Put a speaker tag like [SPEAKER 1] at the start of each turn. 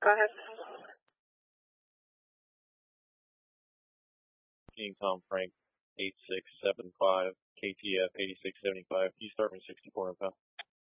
[SPEAKER 1] Go ahead.
[SPEAKER 2] King Tom Frank 8675, KTF 8675. Can you start from 64 and pound?